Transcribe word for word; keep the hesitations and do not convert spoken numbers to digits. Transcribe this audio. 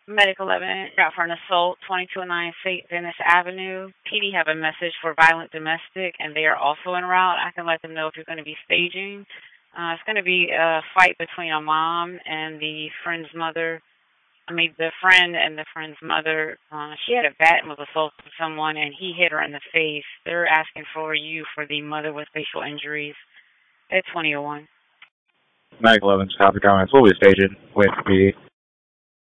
Medic eleven, out for an assault, twenty-two oh nine Saint Denis Avenue. P D have a message for violent domestic, and they are also en route. I can let them know if you're going to be staging. Uh, it's going to be a fight between a mom and the friend's mother. I mean, the friend and the friend's mother. Uh, she had a bat and was assaulting someone, and he hit her in the face. They're asking for you for the mother with facial injuries at twenty oh one. Medic eleven, copy comments. We'll be staging. Wait for P D.